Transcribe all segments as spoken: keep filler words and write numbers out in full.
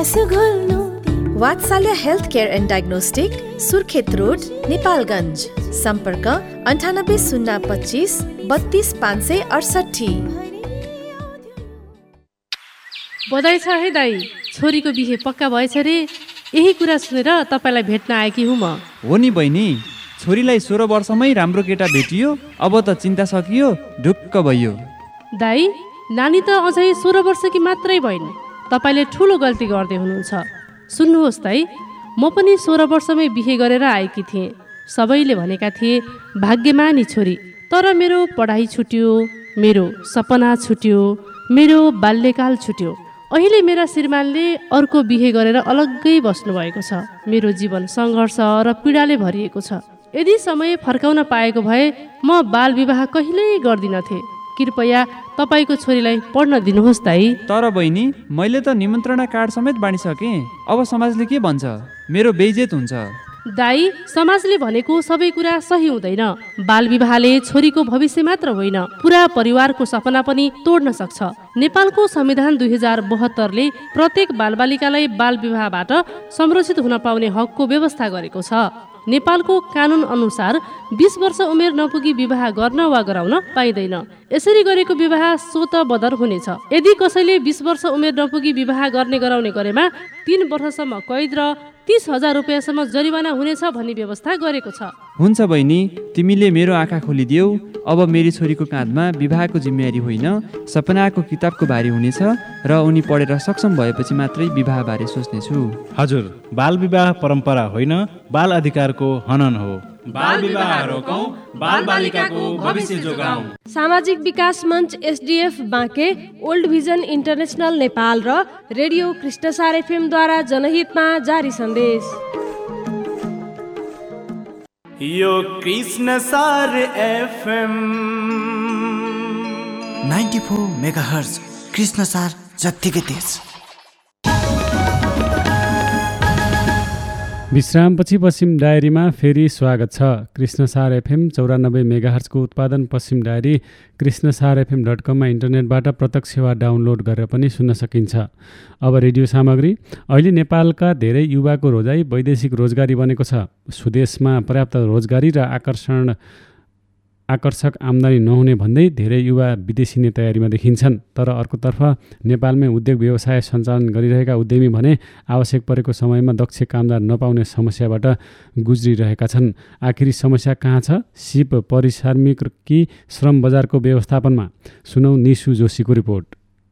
गुनासो घोल्नु। वात्सल्य health care and diagnostic, Surkhet road, Nepalgunj. सम्पर्क अन्ठानब्बे शून्य पच्चिस बत्तीस पाँच सय अडसठी। बधाई छ है दाई, छोरीको बिहे पक्का भएछ रे। यही कुरा सुनेर तपाईँलाई भेट्न आएकी हुँ म। हो नि बहिनी, छोरीलाई सोह्र वर्षमै राम्रो केटा भेटियो, अब त चिन्ता सकियो, ढुक्क भयो। दाई, नानी त अझै सोह्र वर्षकी मात्रै भइन्, तपाईँले ठुलो गल्ती गर्दै हुनुहुन्छ। सुन्नुहोस् दाई, म पनि सोह्र वर्षमै बिहे गरेर आएकी थिएँ। सबैले भनेका थिए भाग्यमानी छोरी, तर मेरो पढाइ छुट्यो, मेरो सपना छुट्यो, मेरो बाल्यकाल छुट्यो। अहिले मेरा श्रीमानले अर्को बिहे गरेर अलग्गै बस्नुभएको छ। मेरो जीवन सङ्घर्ष र पीडाले भरिएको छ। यदि समय फर्काउन पाएको भए म बाल विवाह कहिल्यै गर्दिनथे। कृपया तपाईँको छोरीलाई पढ्न दिनुहोस् दाई। तर बहिनी, मैले त निमन्त्रणा कार्ड समेत बाँडिसकेँ, अब समाजले के भन्छ? मेरो बेइज्जत हुन्छ। दाई, समाजले भनेको सबै कुरा सही हुँदैन। बाल विवाहले छोरीको भविष्य मात्र होइन, पुरा परिवारको सपना पनि तोड्न सक्छ। नेपालको संविधान दुई हजार बहत्तरले प्रत्येक बालबालिकालाई बाल विवाहबाट संरक्षित हुन पाउने हकको व्यवस्था गरेको छ। नेपालको कानुन अनुसार बीस वर्ष उमेर नपुगी विवाह गर्न वा गराउन पाइँदैन। यसरी गरेको विवाह स्वत बदर हुनेछ। यदि कसैले बीस वर्ष उमेर नपुगी विवाह गर्ने गराउने गरेमा तीन वर्षसम्म कैद र तीस हजार रुपियाँसम्म जरिवाना हुनेछ भन्ने व्यवस्था गरेको छ। हुन्छ बहिनी, तिमीले मेरो आँखा खोलिदेऊ। अब मेरी छोरीको काँधमा विवाहको जिम्मेवारी होइन, सपनाको किताबको भारी हुनेछ र उनी पढेर सक्षम भएपछि मात्रै विवाहबारे सोच्नेछु। हजुर, बाल विवाह परम्परा होइन, बाल अधिकारको हनन हो। बाल विवाह रोकौं, बाल बालिकाको भविष्य जोगाऊं। सामाजिक विकास मञ्च SDF Banke, old vision international Nepal र रेडियो कृष्णसार एफएम द्वारा जनहितमा जारी सन्देश। यो कृष्णसार एफएम चौरानब्बे मेगाहर्ज, कृष्णसार जत्तिकै तेज। विश्रामपछि पश्चिम डायरीमा फेरि स्वागत छ। कृष्णसार एफएम चौरानब्बे मेगाहर्जको उत्पादन पश्चिम डायरी कृष्णसार एफएम डट कममा इन्टरनेटबाट प्रत्यक्ष वा डाउनलोड गरेर पनि सुन्न सकिन्छ। अब रेडियो सामग्री। अहिले नेपालका धेरै युवाको रोजाइ वैदेशिक रोजगारी बनेको छ। स्वदेशमा पर्याप्त रोजगारी र आकर्षण आकर्षक आम्दानी नहुने भन्दै धेरै युवा विदेशिने तयारीमा देखिन्छन्। तर अर्कोतर्फ नेपालमै उद्योग व्यवसाय सञ्चालन गरिरहेका उद्यमी भने आवश्यक परेको समयमा दक्ष कामदार नपाउने समस्याबाट गुज्रिरहेका छन्। आखिरी समस्या कहाँ छ? सिप परिश्रमिक कि श्रम बजारको व्यवस्थापनमा? सुनौ निशु जोशीको रिपोर्ट।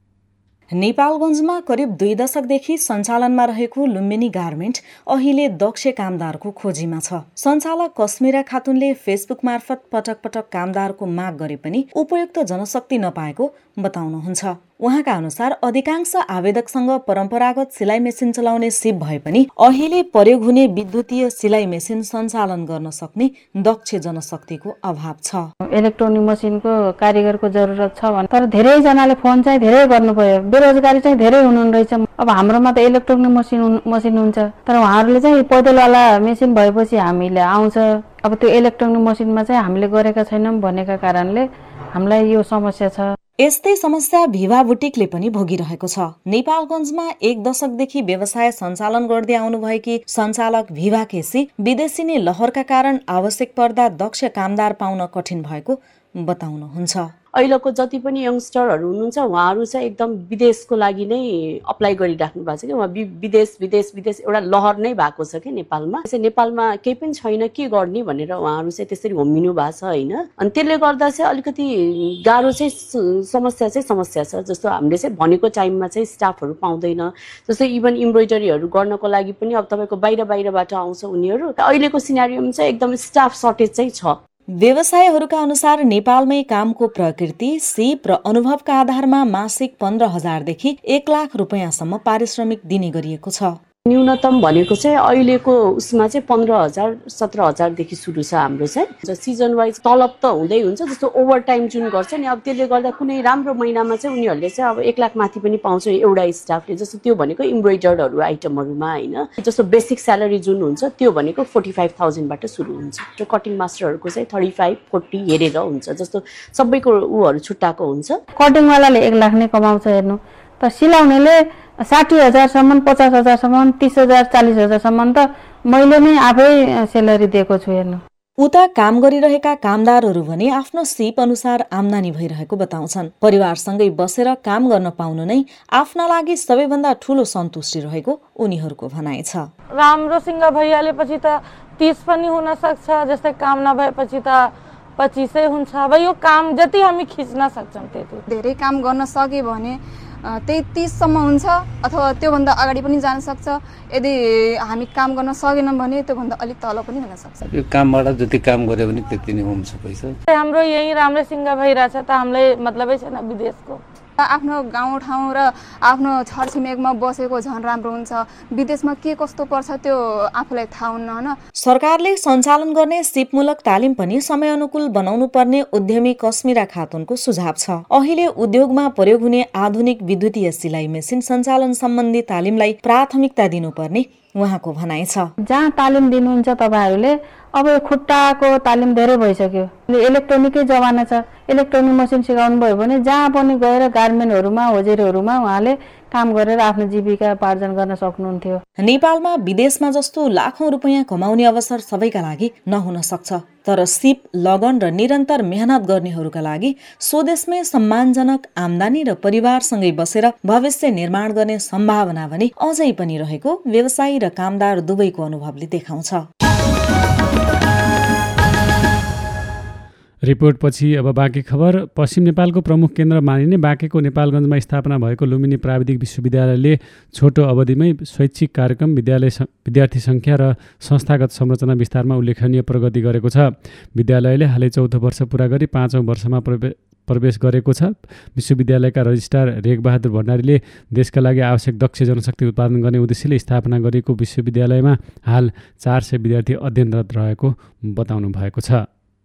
नेपालगञ्जमा करिब दुई दशकदेखि सञ्चालनमा रहेको लुम्बिनी गार्मेन्ट अहिले दक्ष कामदारको खोजीमा छ। सञ्चालक कश्मीरा खातुनले फेसबुक मार्फत पटक पटक कामदारको माग गरे पनि उपयुक्त जनशक्ति नपाएको बताउनुहुन्छ। उहाँका अनुसार अधिकांश आवेदकसँग परम्परागत सिलाइ मेसिन चलाउने सिप भए पनि अहिले प्रयोग हुने विद्युतीय सिलाइ मेसिन सञ्चालन गर्न सक्ने दक्ष जनशक्तिको अभाव छ। इलेक्ट्रोनिक मसिनको कारिगरको जरुरत छ भने, तर धेरैजनाले फोन चाहिँ धेरै गर्नु पर्यो, बेरोजगारी चाहिँ धेरै हुनु रहेछ। अब हाम्रोमा त इलेक्ट्रोनिक मसिन मसिन हुन्छ, तर उहाँहरूले चाहिँ पैदलवाला मेसिन भएपछि हामीले आउँछ। अब त्यो इलेक्ट्रोनिक मसिनमा चाहिँ हामीले गरेका छैनौँ भनेका कारणले हामीलाई यो समस्या छ। यस्तै समस्या भिभा बुटिकले पनि भोगिरहेको छ। नेपालगञ्जमा एक दशकदेखि व्यवसाय सञ्चालन गर्दै आउनुभएकी सञ्चालक भिभा केसी विदेशी लहरका कारण आवश्यक पर्दा दक्ष कामदार पाउन कठिन भएको बताउनुहुन्छ। अहिलेको जति पनि यङ्स्टरहरू हुनुहुन्छ उहाँहरू चाहिँ एकदम विदेशको लागि नै अप्लाई गरिराख्नु भएको छ कि उहाँ विदेश विदेश विदेश एउटा लहर नै भएको छ कि नेपालमा। त्यसै नेपालमा केही पनि छैन, के गर्ने भनेर उहाँहरू चाहिँ त्यसरी होमिनु भएको छ होइन। अनि त्यसले गर्दा चाहिँ अलिकति गाह्रो चाहिँ समस्या चाहिँ समस्या छ। जस्तो हामीले चाहिँ भनेको टाइममा चाहिँ स्टाफहरू पाउँदैन। जस्तो इभन इम्ब्रोइडरीहरू गर्नको लागि पनि अब तपाईँको बाहिर बाहिरबाट आउँछ उनीहरू। अहिलेको सिनारियोमा चाहिँ एकदम स्टाफ सर्टेज चाहिँ छ। व्यवसायहरूका अनुसार नेपालमै कामको प्रकृति, सिप र अनुभवका आधारमा मासिक पन्ध्र हजारदेखि एक लाख रुपियाँसम्म पारिश्रमिक दिने गरिएको छ। न्यूनतम भनेको चाहिँ अहिलेको उसमा चाहिँ पन्ध्र हजार सत्र हजारदेखि सुरु छ हाम्रो चाहिँ। सिजन वाइज तलब त हुँदै हुन्छ, जस्तो ओभर टाइम जुन गर्छ नि, अब त्यसले गर्दा कुनै राम्रो महिनामा चाहिँ उनीहरूले चाहिँ अब एक लाख माथि पनि पाउँछ एउटा स्टाफले। जस्तो त्यो भनेको इम्ब्रोइडरहरू आइटमहरूमा होइन। जस्तो बेसिक स्यालेरी जुन हुन्छ त्यो भनेको फोर्टी फाइभ थाउजन्डबाट सुरु हुन्छ। कटिङ मास्टरहरूको चाहिँ थर्टी फाइभ फोर्टी हेरेर हुन्छ। जस्तो सबैको ऊहरू छुट्टाएको हुन्छ। कटिङवालाले एक लाख नै कमाउँछ हेर्नु, तर सिलाउनेले साठी हजारसम्म पचास हजारसम्म तिस हजार चालिस हजारसम्म त मैले नै आफै सेलरी दिएको छु हेर्नु। उता काम गरिरहेका कामदारहरू भने आफ्नो सिप अनुसार आम्दानी भइरहेको बताउँछन्। परिवारसँगै बसेर काम गर्न पाउनु नै आफ्ना लागि सबैभन्दा ठूलो सन्तुष्टि रहेको उनीहरूको भनाइ छ। राम्रोसँग भइहालेपछि त तीस पनि हुन सक्छ, जस्तै काम नभएपछि त पच्चिसै हुन्छ। अब यो काम जति हामी खिच्न सक्छौँ त्यति। धेरै काम गर्न सक्यो भने त्यही तीससम्म हुन्छ अथवा त्योभन्दा अगाडि पनि जान सक्छ। यदि हामी काम गर्न सकेनौँ भने त्योभन्दा अलिक तल पनि हुन सक्छ। यो कामबाट जति काम गरे पनि त्यति नै हुन्छ पैसा। हाम्रो यही राम्रोसँग भइरहेछ त हामीलाई मतलबै छैन विदेशको। आफ्नो गाउँठाउँ र आफ्नो छरछिमेकमा बसेको झन् राम्रो हुन्छ। विदेशमा के कस्तो पर्छ त्यो आफूलाई थाहा हुन्न होइन। सरकारले सञ्चालन गर्ने सिपमूलक तालिम पनि समयानुकूल बनाउनु पर्ने उद्यमी कस्मिरा खातुनको सुझाव छ। अहिले उद्योगमा प्रयोग हुने आधुनिक विद्युतीय सिलाइ मेसिन सञ्चालन सम्बन्धी तालिमलाई प्राथमिकता दिनुपर्ने उहाँको भनाइ छ। जहाँ तालिम दिनुहुन्छ तपाईँहरूले अब यो खुट्टाको तालिम धेरै भइसक्यो, इलेक्ट्रोनिकै जमाना छ। इलेक्ट्रोनिक मसिन सिकाउनु भयो भने जहाँ पनि गएर गार्मेन्टहरूमा होजेरीहरूमा उहाँले काम गरेर आफ्नो जीविका उपार्जन गर्न सक्नुहुन्थ्यो। नेपालमा विदेशमा जस्तो लाखौं रुपियाँ कमाउने अवसर सबैका लागि नहुन सक्छ, तर सिप लगन र निरन्तर मेहनत गर्नेहरूका लागि स्वदेशमै सम्मानजनक आम्दानी र परिवारसँगै बसेर भविष्य निर्माण गर्ने सम्भावना भने अझै पनि रहेको व्यवसायी र कामदार दुवैको अनुभवले देखाउँछ। रिपोर्टपछि अब बाँकी खबर। पश्चिम नेपालको प्रमुख केन्द्र मानिने बाँकेको नेपालगञ्जमा स्थापना भएको लुम्बिनी प्राविधिक विश्वविद्यालयले छोटो अवधिमै शैक्षिक कार्यक्रम, विद्यालय विद्यार्थी सङ्ख्या र संस्थागत संरचना विस्तारमा उल्लेखनीय प्रगति गरेको छ। विद्यालयले हालै चौथो वर्ष पुरा गरी पाँचौँ वर्षमा प्रवेश गरेको छ। विश्वविद्यालयका रजिस्ट्रार रेखबहादुर भण्डारीले देशका लागि आवश्यक दक्ष जनशक्ति उत्पादन गर्ने उद्देश्यले स्थापना गरिएको विश्वविद्यालयमा हाल चार सय विद्यार्थी अध्ययनरत रहेको बताउनु भएको छ।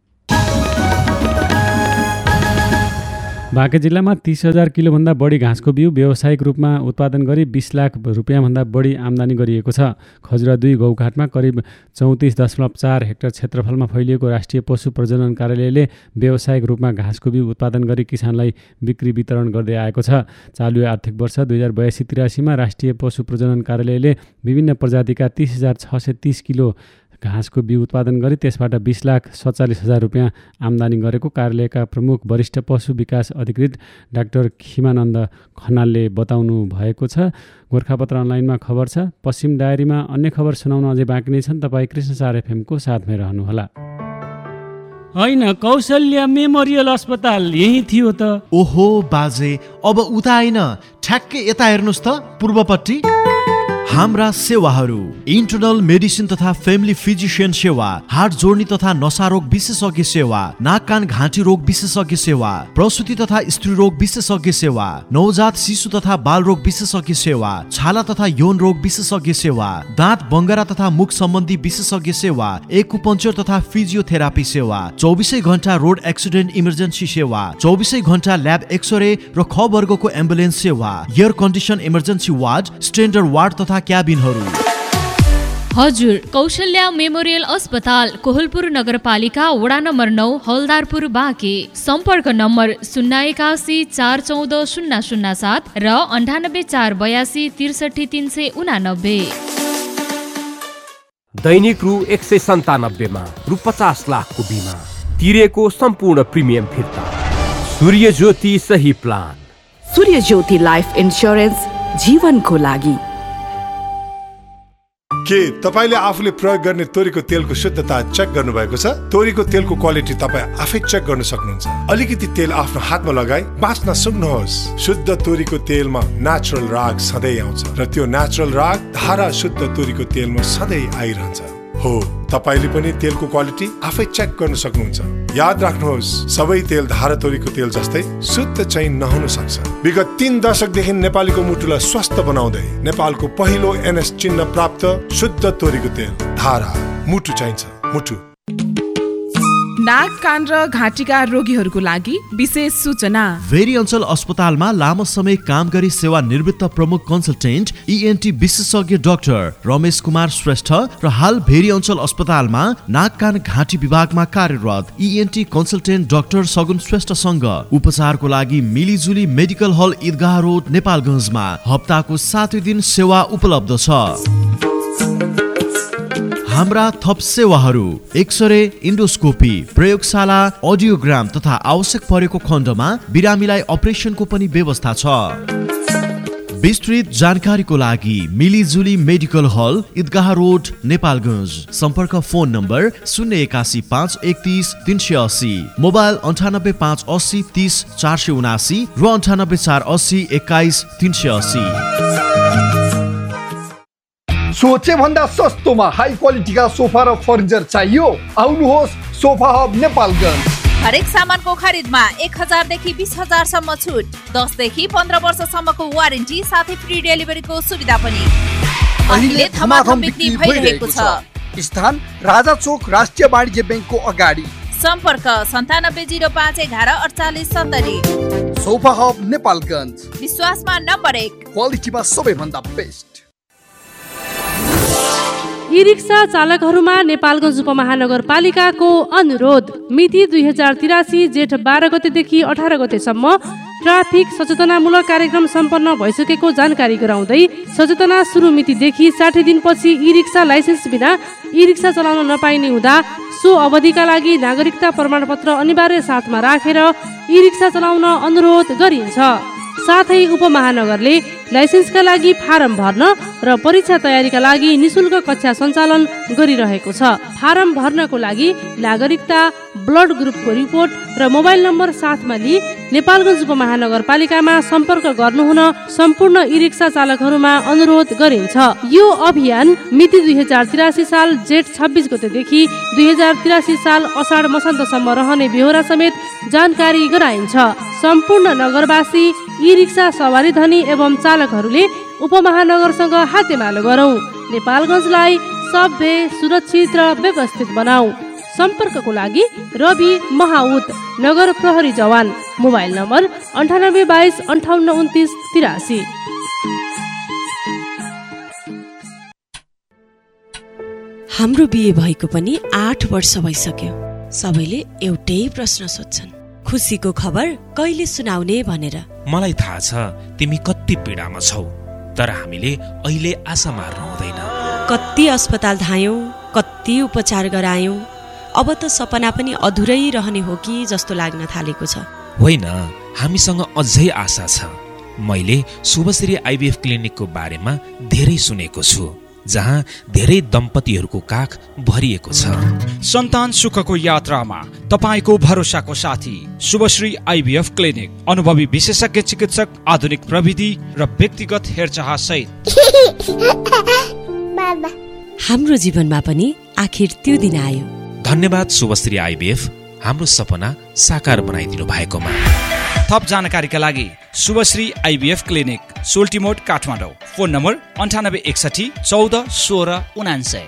बाँके जिल्लामा तीस हजार किलोभन्दा बढी घाँसको बिउ व्यावसायिक रूपमा उत्पादन गरी बीस लाख रुपियाँभन्दा बढी आम्दानी गरिएको छ। खजुरा दुई गौघाटमा करिब चौतिस दशमलव चार हेक्टर क्षेत्रफलमा फैलिएको राष्ट्रिय पशु प्रजनन कार्यालयले व्यावसायिक रूपमा घाँसको बिउ उत्पादन गरी किसानलाई बिक्री वितरण गर्दै आएको छ। चालु आर्थिक वर्ष दुई हजार बयासी त्रियासीमा राष्ट्रिय पशु प्रजनन कार्यालयले विभिन्न प्रजातिका तीस हजार छ सय तीस किलो घाँसको बिउ उत्पादन गरी त्यसबाट बीस लाख सत्तालिस हजार रुपियाँ आम्दानी गरेको कार्यालयका प्रमुख वरिष्ठ पशु विकास अधिकृत डाक्टर खिमानन्द खनालले बताउनु भएको छ। गोर्खापत्र अनलाइनमा खबर छ। पश्चिम डायरीमा अन्य खबर सुनाउन अझै बाँकी नै छन्। तपाईँ कृष्णसार एफएमको साथमै रहनुहोला। होइन, कौशल्या मेमोरियल अस्पताल यही थियो त। ओहो बाजे, अब उता होइन, ठ्याक्कै यता हेर्नुहोस् त, पूर्वपट्टि। हाम्रा सेवाहरू इन्टरनल मेडिसिन तथा फ्यामिली फिजिशियन सेवा, हार्ट जोड्ने तथा नसा रोग विशेषज्ञ सेवा, नाक कान घाँटी रोग विशेषज्ञ सेवा, प्रसुति तथा स्त्री रोग विशेषज्ञ सेवा, नवजात शिशु तथा बाल रोग विशेषज्ञ सेवा, छाला तथा यौन रोग विशेषज्ञ सेवा, दाँत बङ्गरा तथा मुख सम्बन्धी विशेषज्ञ सेवा, एक्युपङ्क्चर तथा फिजियोथेरापी सेवा, चौबिसै घण्टा रोड एक्सिडेन्ट इमर्जेन्सी सेवा, चौबिसै घण्टा ल्याब एक्सरे र ख वर्गको एम्बुलेन्स सेवा, air condition emergency ward, standard ward तथा क्याबिनहरू। हजुर, कौशल्या मेमोरियल अस्पताल कोहलपुर नगरपालिका वडा नम्बर नौ, हलदारपुर, बाँके। सम्पर्क नम्बर शून्य एकासी चार चौध शून्य शून्य सात र अन्ठानब्बे चार बयासी त्रिसठी तीन सय उनानब्बे। दैनिक रु एक सय सन्तानब्बेमा रु पचास लाखको बिमा तिरेको सम्पूर्ण प्रिमियम फिर्ता। सूर्य ज्योति सही प्लान। सूर्य ज्योति लाइफ इन्स्योरेन्स, जीवनको लागि। के तपाईले आफूले प्रयोग गर्ने तोरीको तेलको शुद्धता चेक गर्नु भएको छ? तोरीको तेलको क्वालिटी तपाईँ आफै चेक गर्न सक्नुहुन्छ। अलिकति तेल आफ्नो हातमा लगाई बाँच्न सक्नुहोस्। शुद्ध तोरीको तेलमा नेचुरल राग सधैँ आउँछ र त्यो नेचुरल राग धारा शुद्ध तोरीको तेलमा सधैँ आइरहन्छ। हो, तपाईले पनि तेलको क्वालिटी आफै चेक गर्न सक्नुहुन्छ। याद राख्नुहोस्, सबै तेल धारा तोरीको तेल जस्तै शुद्ध चाहिँ नहुन सक्छ। विगत तीन दशकदेखि नेपालीको मुटुलाई स्वस्थ बनाउँदै नेपालको पहिलो एनएस चिन्ह प्राप्त शुद्ध तोरीको तेल धारा। मुटु चाहिन्छ, मुटु। नाक कान र घाँटीका रोगीहरूको लागि विशेष सूचना। भेरी अञ्चल अस्पतालमा लामो समय काम गरी सेवा निवृत्त प्रमुख कन्सल्टेन्ट इएनटी विशेषज्ञ डाक्टर रमेश कुमार श्रेष्ठ र हाल भेरी अञ्चल अस्पतालमा नाक कान घाँटी विभागमा कार्यरत इएनटी कन्सल्टेन्ट डाक्टर सगुन श्रेष्ठसँग उपचारको लागि मिलिजुली मेडिकल हल ईदगाह रोड नेपालगञ्जमा हप्ताको सातै दिन सेवा उपलब्ध छ। हाम्रा थप सेवाहरू एक्सरे, इन्डोस्कोपी, प्रयोगशाला, अडियोग्राम तथा आवश्यक परेको खण्डमा बिरामीलाई अपरेसनको पनि व्यवस्था छ। विस्तृत जानकारीको लागि मिलिजुली मेडिकल हल ईदगाह रोड नेपालगञ्ज। सम्पर्क फोन नम्बर शून्य एकासी पाँच एकतिस तिन सय अस्सी, मोबाइल अन्ठानब्बे पाँच अस्सी तिस चार सय उनासी र अन्ठानब्बे चार अस्सी एक्काइस तीन सय अस्सी। सोचे भन्दा सस्तोमा हाई क्वालिटीका सोफा र फर्निचर चाहियो? आउनुहोस् सोफा हब नेपालगञ्ज। हरेक सामानको खरिदमा एक हजार देखि बीस हजार सम्म छुट, दस देखि पन्ध्र वर्षसम्मको वारेन्टी साथै फ्री डेलिभरीको सुविधा पनि। अहिले धमाधम बिक्री भइरहेको छ। स्थान राजा चोक राष्ट्रिय वाणिज्य ब्याङ्कको अगाडि। सम्पर्क सन्तानब्बे जिरो पाँच एघार अडचालिस सत्तरी। सोफा हब नेपालगञ्ज, विश्वासमा नम्बर एक, क्वालिटीमा सबैभन्दा बेस्ट। ई रिक्सा चालकहरूमा नेपालगञ्ज उपमहानगरपालिकाको अनुरोध। मिति दुई हजार तिरासी जेठ बाह्र गतेदेखि अठार गतेसम्म ट्राफिक सचेतनामूलक कार्यक्रम सम्पन्न भइसकेको जानकारी गराउँदै सचेतना सुरु मितिदेखि साठी दिनपछि ई रिक्सा लाइसेन्स बिना ई रिक्सा चलाउन नपाइने हुँदा सो अवधिका लागि नागरिकता प्रमाणपत्र अनिवार्य साथमा राखेर ई रिक्सा चलाउन अनुरोध गरिन्छ। साथै उपमहानगरले लाइसेन्सका लागि फारम भर्न र परीक्षा तयारीका लागि निशुल्क कक्षा सञ्चालन गरिरहेको छ। फारम भर्नको लागि नागरिकता, ब्लड ग्रुपको रिपोर्ट र मोबाइल नम्बर साथमा लिई नेपालगञ्ज उपमहानगरपालिकामा सम्पर्क गर्नुहुन सम्पूर्ण ई रिक्सा चालकहरूमा अनुरोध गरिन्छ। यो अभियान मिति दुई हजार तिरासी साल जेठ छब्बिस गतेदेखि दुई हजार तिरासी साल असाढ मसान्तसम्म रहने बेहोरा समेत जानकारी गराइन्छ। सम्पूर्ण नगरवासी, ई रिक्सा सवारी धनी एवं चालकहरूले उपमहानगरसँग हातेमालो गरौँ, नेपालगञ्जलाई सभ्य, सुरक्षित र व्यवस्थित बनाऊ। सम्पर्कको लागि रवि महाउत, नगर प्रहरी जवान, मोबाइल नम्बर अन्ठानब्बे बाइस अन्ठाउन्न उन्तिस तिरासी। हाम्रो बिहे भएको पनि आठ वर्ष भइसक्यो। सबैले एउटै प्रश्न सोध्छन्, खुसीको खबर कहिले सुनाउने भनेर। मलाई थाहा छ तिमी कति पीडामा छौ, तर हामीले अहिले आशा मार्नु हुँदैन। कति अस्पताल धायौं, कति उपचार गरायौं, अब त सपना पनि अधुरै रहने हो कि जस्तो लाग्न थालेको छ। होइन, हामीसँग अझै आशा छ। मैले शुभश्री आइभीएफ क्लिनिकको बारेमा धेरै सुनेको छु, जहाँ धेरै दम्पतिहरूको काख भरिएको छ। सन्तान सुखको यात्रामा तपाईको भरोसाको साथी शुभश्री आइभीएफ क्लिनिक। अनुभवी विशेषज्ञ चिकित्सक, आधुनिक प्रविधि र व्यक्तिगत हेरचाह सहित। हाम्रो जीवनमा पनि आखिर त्यो दिन आयो। धन्यवाद शुभश्री आइभीएफ, हाम्रो सपना साकार बनाइदिनु भएकोमा। थप जानकारीका लागि Shubhashree IVF clinic, सोल्टिमोड, Kathmandu. Phone number अन्ठानब्बे एकसठी चौध सोह्र उनान्सय।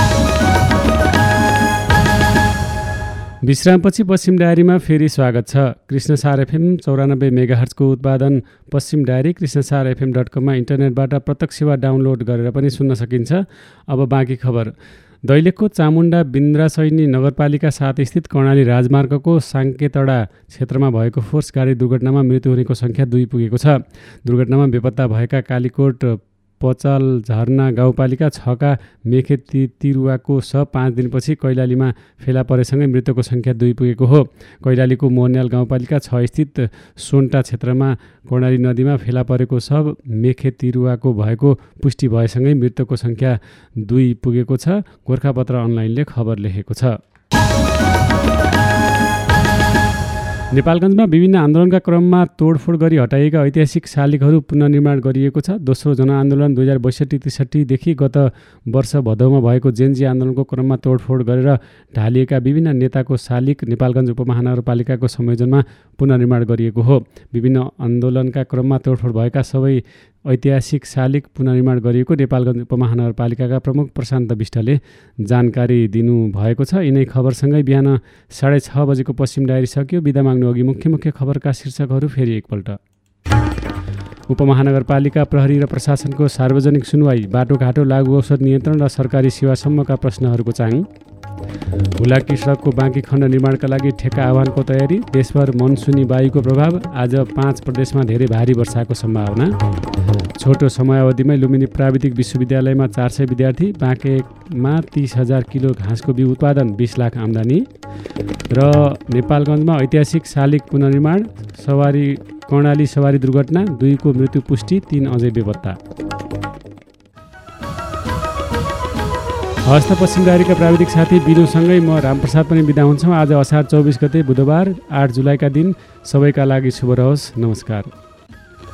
विश्रामपछि पश्चिम डायरीमा फेरि स्वागत छ। कृष्णसार एफएम चौरानब्बे मेगाहर्जको उत्पादन पश्चिम डायरी कृष्णसार एफएम डट कममा इन्टरनेटबाट प्रत्यक्ष वा डाउनलोड गरेर पनि सुन्न सकिन्छ। अब बाँकी खबर। दैलेखको चामुण्डा बिन्द्रासैनी नगरपालिका सात स्थित कर्णाली राजमार्गको साङ्केतडा क्षेत्रमा भएको फोर्स गाडी दुर्घटनामा मृत्यु हुनेको सङ्ख्या दुई पुगेको छ। दुर्घटनामा बेपत्ता भएका कालीकोट पचाल झरना गाउँपालिका छका मेखे ति तिरुवाको स पाँच दिनपछि कैलालीमा फेला परेसँगै मृत्युको सङ्ख्या दुई पुगेको हो। कैलालीको मोर्न्याल गाउँपालिका छ स्थित सोन्टा क्षेत्रमा कर्णाली नदीमा फेला परेको सब मेखे तिरुवाको भएको पुष्टि भएसँगै मृत्युको सङ्ख्या दुई पुगेको छ। गोर्खापत्र अनलाइनले खबर लेखेको छ। नेपालगञ्जमा विभिन्न आन्दोलनका क्रममा तोडफोड गरी हटाइएका ऐतिहासिक शालिगहरू पुनर्निर्माण गरिएको छ। दोस्रो जनआन्दोलन दुई हजार बैसठी त्रिसठीदेखि गत वर्ष भदौमा भएको जेनजी आन्दोलनको क्रममा तोडफोड गरेर ढालिएका विभिन्न नेताको शालिग नेपालगञ्ज उपमहानगरपालिकाको संयोजनमा पुनर्निर्माण गरिएको हो। विभिन्न आन्दोलनका क्रममा तोडफोड भएका सबै ऐतिहासिक शालिग पुनर्निर्माण गरिएको नेपालगञ्ज उपमहानगरपालिकाका प्रमुख प्रशान्त विष्टले जानकारी दिनुभएको छ। यिनै खबरसँगै बिहान साढे छ बजेको पश्चिम डायरी सकियो। बिदा माग्नु अघि मुख्य मुख्य खबरका शीर्षकहरू फेरि एकपल्ट। उपमहानगरपालिका प्रहरी र प्रशासनको सार्वजनिक सुनवाई, बाटोघाटो, लागु औषध नियन्त्रण र सरकारी सेवासम्मका प्रश्नहरूको चाङ। हुलाकी सडकको बाँकी खण्ड निर्माणका लागि ठेक्का आह्वानको तयारी। देशभर मनसुनी वायुको प्रभाव, आज पाँच प्रदेशमा धेरै भारी वर्षाको सम्भावना। छोटो समयावधिमै लुम्बिनी प्राविधिक विश्वविद्यालयमा चार सय विद्यार्थी, बाँकेमा तीस हजार किलो घाँसको बिउ उत्पादन, बीस लाख आम्दानी। र नेपालगञ्जमा ऐतिहासिक शालिग पुनर्निर्माण, सवारी कर्णाली सवारी दुर्घटना, दुईको मृत्यु पुष्टि, तीन अझै बेपत्ता। हस्त पश्चिम डायरीका प्राविधिक साथी बिनुसँगै म रामप्रसाद पनि बिदा हुन्छौँ। आज असार चौबिस गते बुधबार आठ जुलाईका दिन सबैका लागि शुभ रहोस्। नमस्कार।